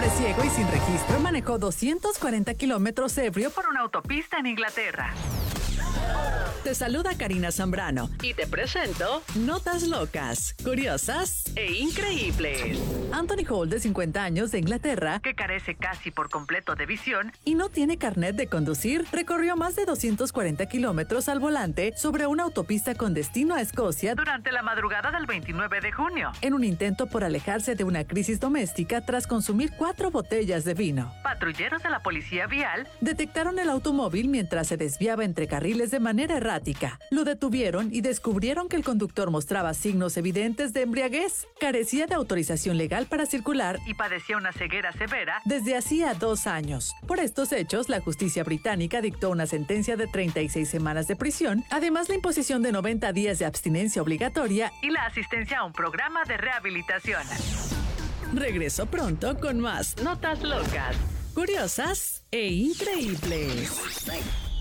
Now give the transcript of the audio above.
hombre ciego y sin registro manejó 240 kilómetros ebrio por una autopista en Inglaterra. Te saluda Karina Zambrano y te presento Notas Locas, Curiosas e Increíbles. Anthony Hall, de 50 años, de Inglaterra, que carece casi por completo de visión y no tiene carnet de conducir, recorrió más de 240 kilómetros al volante sobre una autopista con destino a Escocia durante la madrugada del 29 de junio, en un intento por alejarse de una crisis doméstica tras consumir 4 botellas de vino. Patrulleros de la policía vial detectaron el automóvil mientras se desviaba entre carriles de manera errática. Lo detuvieron y descubrieron que el conductor mostraba signos evidentes de embriaguez, carecía de autorización legal para circular y padecía una ceguera severa desde hacía 2 años. Por estos hechos, la justicia británica dictó una sentencia de 36 semanas de prisión, además la imposición de 90 días de abstinencia obligatoria y la asistencia a un programa de rehabilitación. Regreso pronto con más Notas Locas, Curiosas e Increíbles.